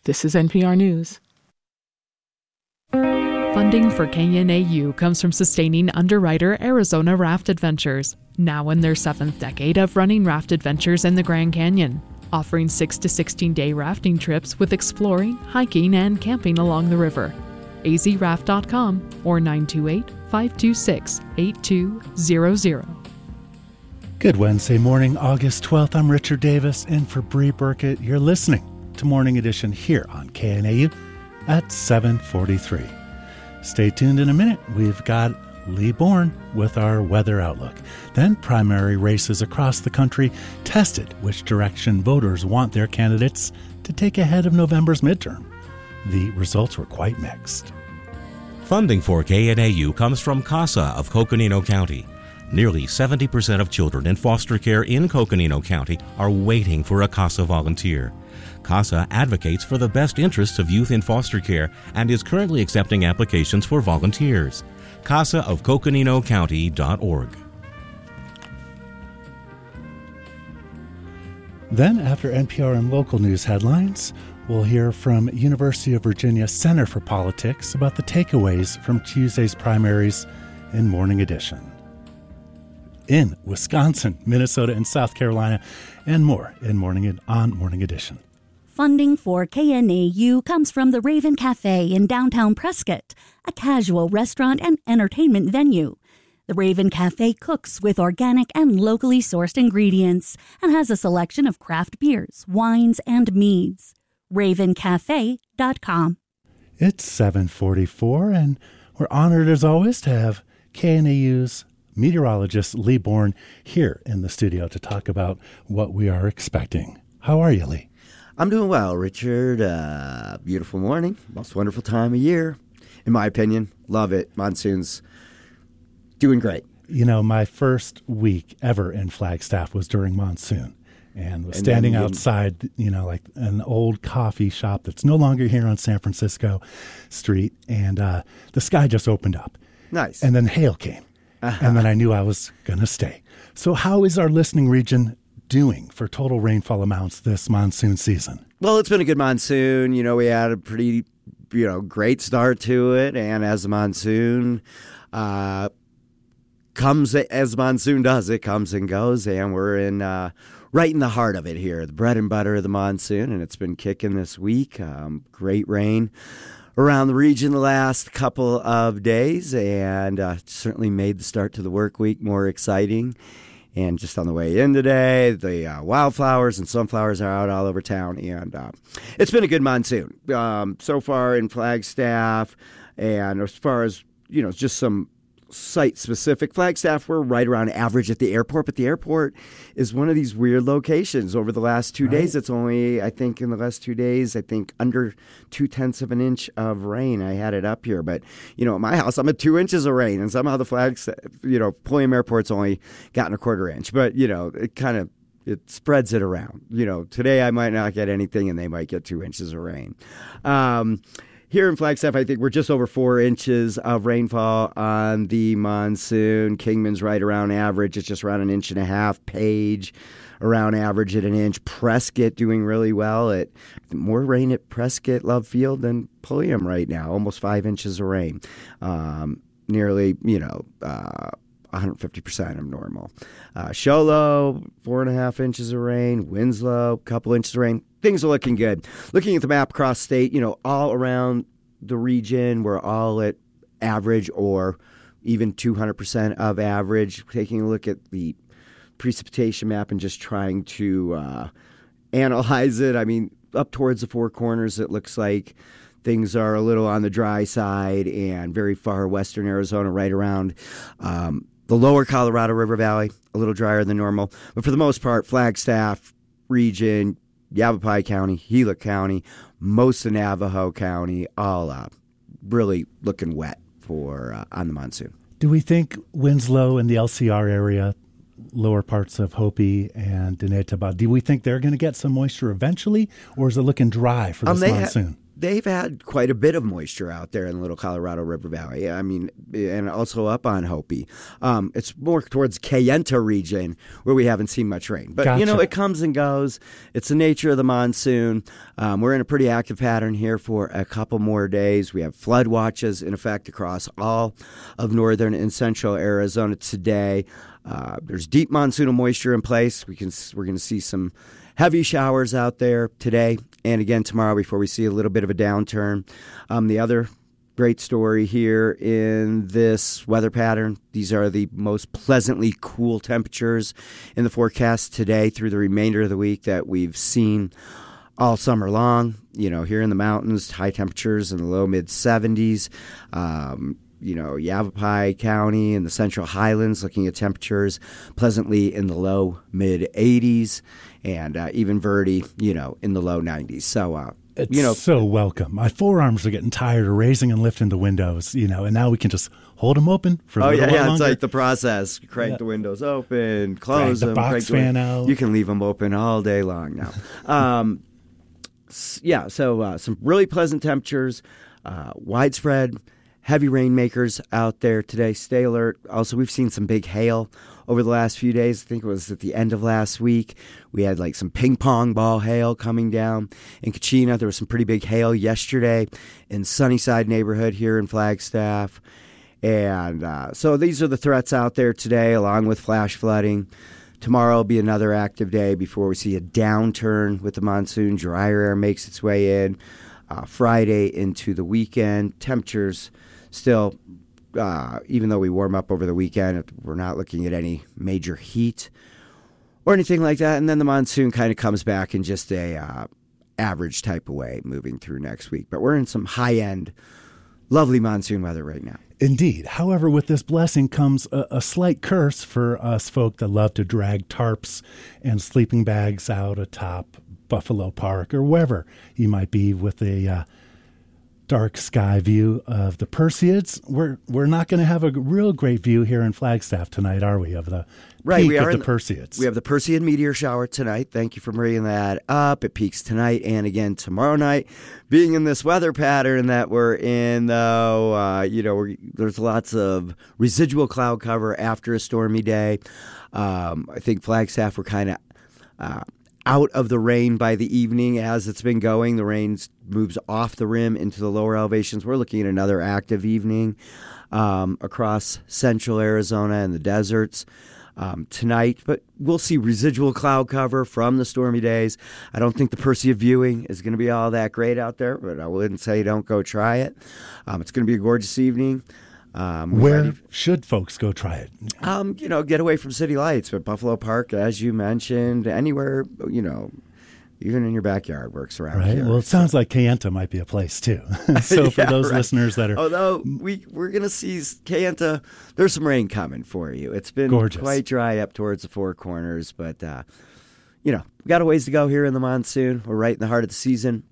This is NPR News. Funding for KNAU comes from sustaining underwriter Arizona Raft Adventures, now in their 7th decade of running raft adventures in the Grand Canyon, offering 6 to 16-day rafting trips with exploring, hiking, and camping along the river. azraft.com or 928-526-8200. Good Wednesday morning, August 12th. I'm Richard Davis, and for Bree Burkett, you're listening to Morning Edition here on KNAU at 7:43. Stay tuned in a minute. We've got Lee Bourne with our weather outlook. Then primary races across the country tested which direction voters want their candidates to take ahead of November's midterm. The results were quite mixed. Funding for KNAU comes from CASA of Coconino County. Nearly 70% of children in foster care in Coconino County are waiting for a CASA volunteer. CASA advocates for the best interests of youth in foster care and is currently accepting applications for volunteers. CASAofCoconinoCounty.org. Then, after NPR and local news headlines, we'll hear from University of Virginia Center for Politics about the takeaways from Tuesday's primaries in Morning Edition. In Wisconsin, Minnesota, and South Carolina, and more in Morning Edition. Funding for KNAU comes from the Raven Cafe in downtown Prescott, a casual restaurant and entertainment venue. The Raven Cafe cooks with organic and locally sourced ingredients and has a selection of craft beers, wines, and meads. RavenCafe.com. It's 7:44, and we're honored as always to have KNAU's meteorologist Lee Bourne here in the studio to talk about what we are expecting. How are you, Lee? I'm doing well, Richard. Beautiful morning. Most wonderful time of year, in my opinion. Love it. Monsoon's doing great. You know, my first week ever in Flagstaff was during monsoon and was standing outside, like an old coffee shop that's no longer here on San Francisco Street. And the sky just opened up. Nice. And then hail came. And then I knew I was going to stay. So how is our listening region doing for total rainfall amounts this monsoon season? Well, it's been a good monsoon. We had a pretty, great start to it. And as the monsoon comes, as monsoon does, it comes and goes. And we're right in the heart of it here, the bread and butter of the monsoon. And it's been kicking this week. Great rain around the region the last couple of days, and certainly made the start to the work week more exciting. And just on the way in today, the wildflowers and sunflowers are out all over town, and it's been a good monsoon so far in Flagstaff. And as far as just some site-specific, Flagstaff, we're right around average at the airport, but the airport is one of these weird locations. Over the last 2 days, it's only, I think, in the last 2 days, under 0.2 of an inch of rain. I had it up here, but, at my house, I'm at 2 inches of rain, and somehow the Flagstaff, Pulliam Airport's only gotten a 1/4 inch, but, it spreads it around. Today I might not get anything, and they might get 2 inches of rain. Here in Flagstaff, I think we're just over 4 inches of rainfall on the monsoon. Kingman's right around average. It's just around 1.5 inches. Page around average at 1 inch. Prescott doing really well. At more rain at Prescott Love Field than Pulliam right now. Almost 5 inches of rain. Nearly, 150% of normal. Show Low, 4.5 inches of rain. Winslow, a couple inches of rain. Things are looking good. Looking at the map across state, all around the region, we're all at average or even 200% of average. Taking a look at the precipitation map and just trying to analyze it. I mean, up towards the Four Corners, it looks like things are a little on the dry side, and very far western Arizona, right around the lower Colorado River Valley, a little drier than normal. But for the most part, Flagstaff region, Yavapai County, Gila County, most of Navajo County, all really looking wet for on the monsoon. Do we think Winslow and the LCR area, lower parts of Hopi and Diné Tabad, do we think they're going to get some moisture eventually, or is it looking dry for this monsoon? they've had quite a bit of moisture out there in the Little Colorado River Valley. I mean, and also up on Hopi. It's more towards Kayenta region where we haven't seen much rain. But, Gotcha. you know, it comes and goes. It's the nature of the monsoon. We're in a pretty active pattern here for a couple more days. We have flood watches in effect across all of northern and central Arizona today. There's deep monsoonal moisture in place. We're going to see some heavy showers out there today and again tomorrow before we see a little bit of a downturn. The other great story here in this weather pattern, these are the most pleasantly cool temperatures in the forecast today through the remainder of the week that we've seen all summer long. You know, here in the mountains, high temperatures in the low mid 70s. You know, Yavapai County and the Central Highlands looking at temperatures pleasantly in the low mid 80s, and even Verde, you know, in the low 90s. So, It's you know, so welcome. My forearms are getting tired of raising and lifting the windows, you know, and now we can just hold them open for a little while longer. It's like the process. Crank the windows open, close them, box fan out. You can leave them open all day long now. So some really pleasant temperatures, widespread heavy rainmakers out there today. Stay alert. Also, we've seen some big hail over the last few days. I think it was at the end of last week. We had like some ping pong ball hail coming down in Kachina. There was some pretty big hail yesterday in Sunnyside neighborhood here in Flagstaff. And so these are the threats out there today, along with flash flooding. Tomorrow will be another active day before we see a downturn with the monsoon. Drier air makes its way in. Friday into the weekend. Temperatures still, even though we warm up over the weekend, we're not looking at any major heat or anything like that. And then the monsoon kind of comes back in just a average type of way moving through next week. But we're in some high-end, lovely monsoon weather right now. Indeed. However, with this blessing comes a slight curse for us folk that love to drag tarps and sleeping bags out atop Buffalo Park or wherever you might be with a dark sky view of the Perseids. We're not going to have a real great view here in Flagstaff tonight, are we, of the peak of the Perseids? We have the Perseid meteor shower tonight. Thank you for bringing that up. It peaks tonight and again tomorrow night. Being in this weather pattern that we're in, though, there's lots of residual cloud cover after a stormy day. I think Flagstaff, we're kind of out of the rain by the evening as it's been going. The rain moves off the rim into the lower elevations. We're looking at another active evening across central Arizona and the deserts tonight. But we'll see residual cloud cover from the stormy days. I don't think the Perseid viewing is going to be all that great out there, but I wouldn't say don't go try it. It's going to be a gorgeous evening. Where should folks go try it? Get away from city lights, but Buffalo Park, as you mentioned, anywhere, even in your backyard works around here. Well, it sounds like Kayenta might be a place too. So for those listeners that are... Although we're going to see Kayenta, there's some rain coming for you. It's been gorgeous. Quite dry up towards the Four Corners, but, we got a ways to go here in the monsoon. We're right in the heart of the season.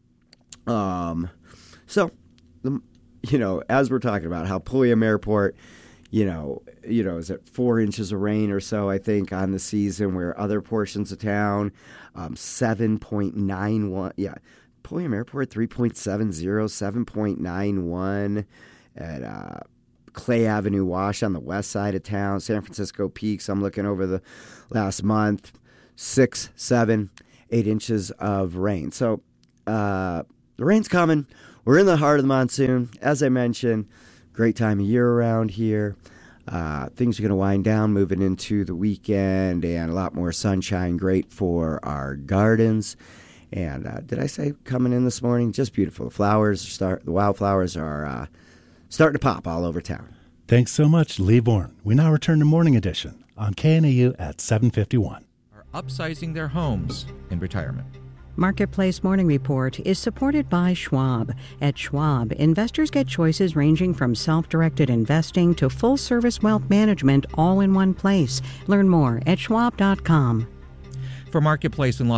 As we're talking about how Pulliam Airport, is at 4 inches of rain or so, I think, on the season, where other portions of town, 7.91. Yeah, Pulliam Airport, 3.70, 7.91 at Clay Avenue Wash on the west side of town. San Francisco Peaks, I'm looking over the last month, 6, 7, 8 inches of rain. So the rain's coming. We're in the heart of the monsoon. As I mentioned, great time of year around here. Things are going to wind down moving into the weekend, and a lot more sunshine. Great for our gardens. And did I say coming in this morning? Just beautiful. The wildflowers are starting to pop all over town. Thanks so much, Lee Bourne. We now return to Morning Edition on KNAU at 7:51. Are upsizing their homes in retirement. Marketplace Morning Report is supported by Schwab. At Schwab, investors get choices ranging from self-directed investing to full-service wealth management all in one place. Learn more at schwab.com. For Marketplace in Los